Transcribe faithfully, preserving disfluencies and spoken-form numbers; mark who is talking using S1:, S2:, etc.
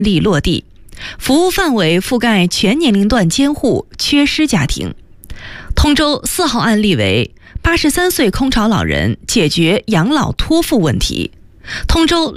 S1: 例落地，服务范围覆盖全年龄段监护缺失家庭。通州四号案例为八十三岁空巢老人解决养老托付问题。通州